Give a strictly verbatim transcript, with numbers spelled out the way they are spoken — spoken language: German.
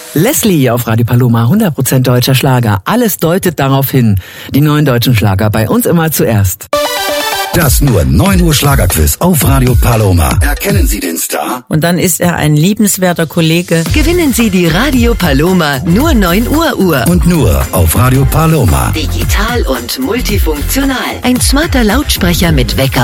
Leslie auf Radio Paloma, hundert Prozent deutscher Schlager. Alles deutet darauf hin. Die neuen deutschen Schlager bei uns immer zuerst. Das nur neun Uhr Schlagerquiz auf Radio Paloma. Erkennen Sie den Star? Und dann ist er ein liebenswerter Kollege. Gewinnen Sie die Radio Paloma nur neun Uhr Uhr. Und nur auf Radio Paloma. Digital und multifunktional. Ein smarter Lautsprecher mit Wecker